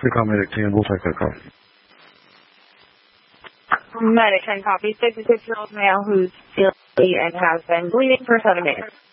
We call Medic 10. We'll take that call. Medic 10 copy. 56-year-old male who's ill and has been bleeding for 7 days.